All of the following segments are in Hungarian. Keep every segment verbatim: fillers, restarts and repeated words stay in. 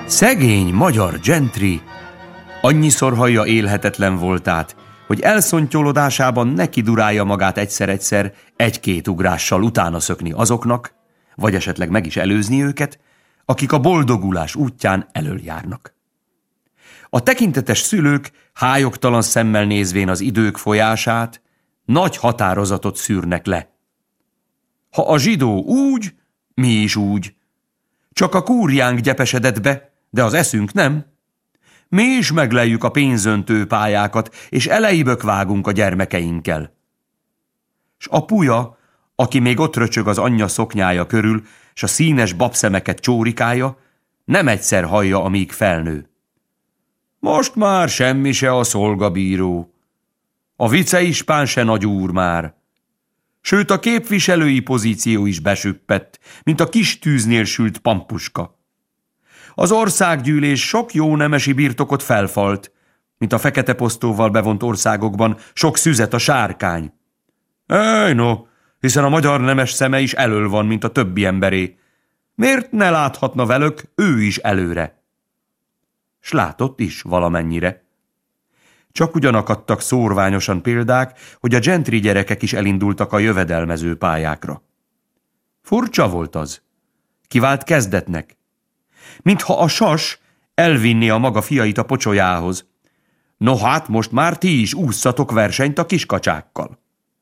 Szegény magyar gentry annyiszor hallja élhetetlen voltát, hogy elszontyolodásában neki durálja magát egyszer-egyszer egy-két ugrással utána szökni azoknak, vagy esetleg meg is előzni őket, akik a boldogulás útján elöl járnak. A tekintetes szülők hályogtalan szemmel nézvén az idők folyását, nagy határozatot szűrnek le. Ha a zsidó úgy, mi is úgy. Csak a kúriánk gyepesedett be, de az eszünk nem. Mi is megleljük a pénzöntő pályákat, és elejébök vágunk a gyermekeinkkel. S a puja, aki még ott röcsög az anyja szoknyája körül, s a színes babszemeket csórikálja, nem egyszer hallja, amíg felnő. Most már semmi se a szolgabíró. A viceispán se nagy úr már. Sőt, a képviselői pozíció is besüppett, mint a kis tűznél sült pampuska. Az országgyűlés sok jó nemesi birtokot felfalt, mint a fekete posztóval bevont országokban sok szüzet a sárkány. Ej, no, hiszen a magyar nemes szeme is elöl van, mint a többi emberé. Miért ne láthatna velük ő is előre? S látott is valamennyire. Csak ugyanakadtak szórványosan példák, hogy a gentry gyerekek is elindultak a jövedelmező pályákra. Furcsa volt az. Kivált kezdetnek. Mintha a sas elvinné a maga fiait a pocsolyához. No hát, most már ti is ússzatok versenyt a kiskacsákkal.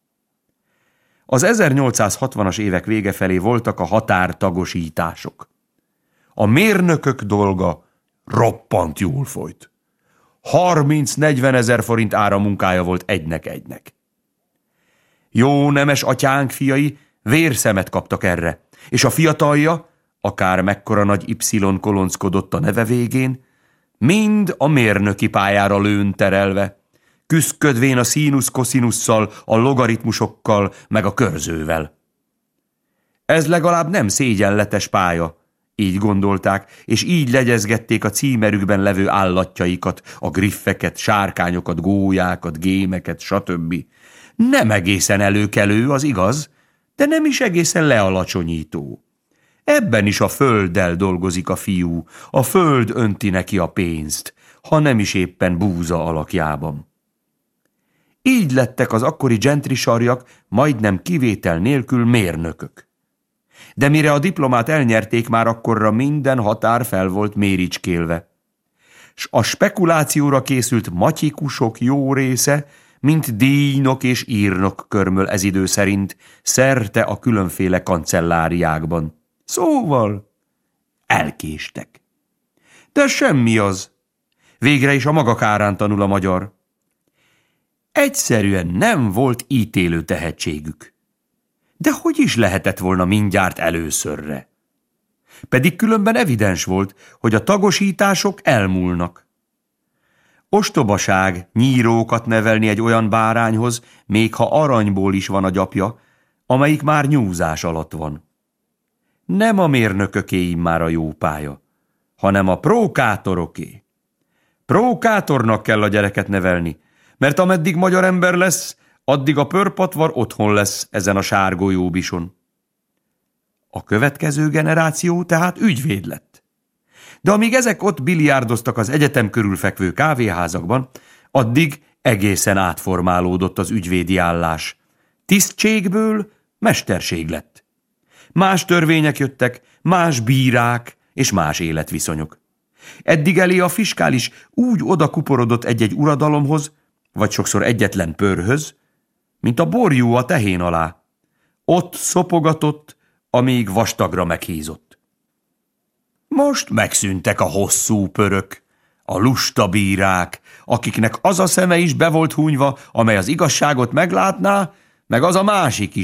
Az ezernyolcszázhatvanas évek vége felé voltak a határtagosítások. A mérnökök dolga roppant jól folyt. harminc-negyven ezer forint ára munkája volt egynek-egynek. Jó nemes atyánk fiai vérszemet kaptak erre, és a fiatalja, akár mekkora nagy Y kolonckodott a neve végén, mind a mérnöki pályára lőn terelve, küszködvén a színusz-koszinusszal, a logaritmusokkal, meg a körzővel. Ez legalább nem szégyenletes pálya, így gondolták, és így legyezgették a címerükben levő állatjaikat, a griffeket, sárkányokat, gólyákat, gémeket, stb. Nem egészen előkelő, az igaz, de nem is egészen lealacsonyító. Ebben is a földdel dolgozik a fiú, a föld önti neki a pénzt, ha nem is éppen búza alakjában. Így lettek az akkori gentry sarjak majdnem kivétel nélkül mérnökök. De mire a diplomát elnyerték, már akkorra minden határ fel volt méricskélve. S a spekulációra készült matyikusok jó része, mint díjnok és írnok körmöl ez idő szerint, szerte a különféle kancelláriákban. Szóval elkéstek. De semmi az. Végre is a maga kárán tanul a magyar. Egyszerűen nem volt ítélő tehetségük. De hogy is lehetett volna mindjárt előszörre? Pedig különben evidens volt, hogy a tagosítások elmúlnak. Ostobaság nyírókat nevelni egy olyan bárányhoz, még ha aranyból is van a gyapja, amelyik már nyúzás alatt van. Nem a mérnököké már a jó pálya, hanem a prókátoroké. Prókátornak kell a gyereket nevelni, mert ameddig magyar ember lesz, addig a pörpatvar otthon lesz ezen a sárgolyóbison. A következő generáció tehát ügyvéd lett. De amíg ezek ott biliárdoztak az egyetem körül fekvő kávéházakban, addig egészen átformálódott az ügyvédi állás. Tisztségből mesterség lett. Más törvények jöttek, más bírák és más életviszonyok. Eddig elé a fiskális úgy oda kuporodott egy-egy uradalomhoz, vagy sokszor egyetlen pörhöz, mint a borjú a tehén alá. Ott szopogatott, amíg vastagra meghízott. Most megszűntek a hosszú pörök, a lusta bírák, akiknek az a szeme is be volt hunyva, amely az igazságot meglátná, meg az a másik is,